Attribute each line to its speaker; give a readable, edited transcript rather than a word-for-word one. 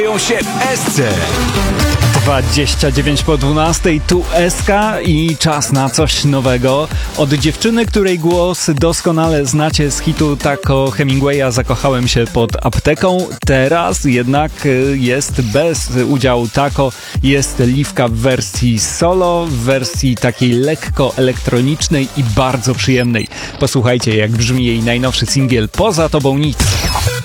Speaker 1: się w SC.
Speaker 2: 29 po 12, tu SK i czas na coś nowego. Od dziewczyny, której głos doskonale znacie z hitu Taco Hemingwaya, zakochałem się pod apteką. Teraz jednak jest bez udziału Taco, jest Liwka w wersji solo, w wersji takiej lekko elektronicznej i bardzo przyjemnej. Posłuchajcie, jak brzmi jej najnowszy singiel Poza tobą nic.